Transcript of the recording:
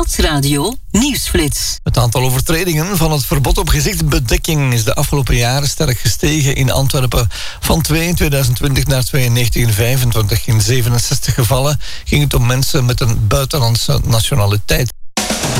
Stadsradio Nieuwsflits. Het aantal overtredingen van het verbod op gezichtsbedekking is de afgelopen jaren sterk gestegen in Antwerpen. Van 2 in 2020 naar 92 in 25. In 67 gevallen ging het om mensen met een buitenlandse nationaliteit.